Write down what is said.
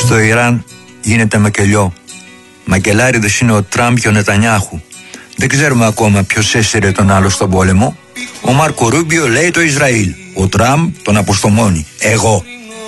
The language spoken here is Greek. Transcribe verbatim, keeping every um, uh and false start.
Στο Ιράν γίνεται μακελιό. Μακελάριδες είναι ο Τραμπ και ο Νετανιάχου. Δεν ξέρουμε ακόμα ποιος έσυρε τον άλλο στον πόλεμο. Ο Μάρκο Ρούμπιο λέει το Ισραήλ. Ο Τραμπ τον αποστομώνει. Εγώ.